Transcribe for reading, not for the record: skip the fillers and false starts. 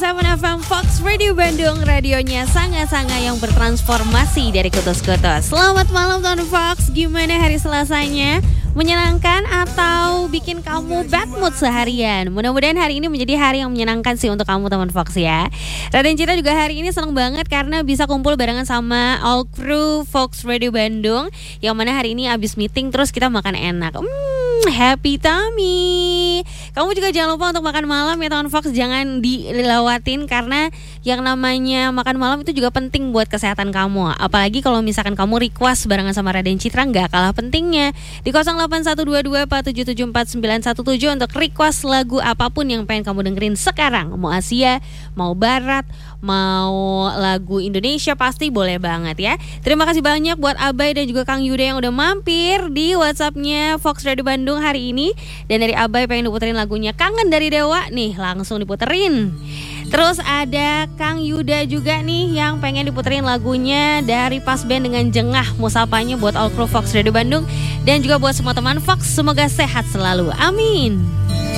97 FM Fox Radio Bandung, radionya Sanga-Sanga yang bertransformasi dari kutus-kutus. Selamat malam Teman Fox, gimana hari Selasanya? Menyenangkan atau bikin kamu bad mood seharian? Mudah-mudahan hari ini menjadi hari yang menyenangkan sih untuk kamu Teman Fox ya. Raden Citra juga hari ini senang banget karena bisa kumpul barengan sama all crew Fox Radio Bandung, yang mana hari ini abis meeting terus kita makan enak. Happy tummy. Kamu juga jangan lupa untuk makan malam ya teman Fox, jangan dilewatin karena yang namanya makan malam itu juga penting buat kesehatan kamu. Apalagi kalau misalkan kamu request barengan sama Raden Citra, nggak kalah pentingnya di 081247749117 untuk request lagu apapun yang pengen kamu dengerin sekarang. Mau Asia, mau Barat, mau lagu Indonesia pasti boleh banget ya. Terima kasih banyak buat Abai dan juga Kang Yuda yang udah mampir di WhatsAppnya Fox Radio Bandung hari ini. Dan dari Abai pengen diputerin lagunya Kangen dari Dewa, nih langsung diputerin. Terus ada Kang Yuda juga nih yang pengen diputerin lagunya dari Pas Band dengan Jengah, musapanya buat all crew Fox Radio Bandung dan juga buat semua teman Fox, semoga sehat selalu, amin.